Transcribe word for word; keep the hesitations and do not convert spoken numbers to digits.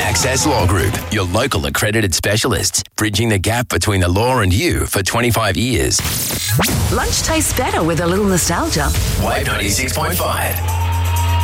Access Law Group, your local accredited specialists, bridging the gap between the law and you for twenty-five years. Lunch tastes better with a little nostalgia. Wave ninety-six point five.